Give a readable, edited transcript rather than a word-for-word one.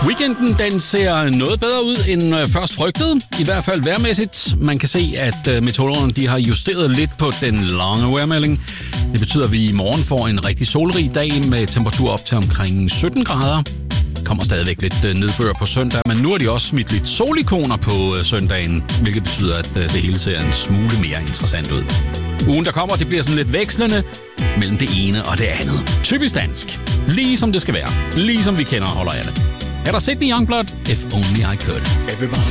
Weekenden den ser noget bedre ud end først frygtet, i hvert fald vejrmæssigt. Man kan se, at meteorologerne de har justeret lidt på den lange vejrmelding. Det betyder, at vi i morgen får en rigtig solrig dag med temperatur op til omkring 17 grader. Kommer stadigvæk lidt nedbør på søndag, men nu har de også smidt lidt solikoner på søndagen, hvilket betyder, at det hele ser en smule mere interessant ud. Ugen, der kommer, det bliver sådan lidt vekslende mellem det ene og det andet. Typisk dansk. Lige som det skal være. Lige som vi kender og holder af det. Er der Sydney Youngblood? If Only I Could. Everybody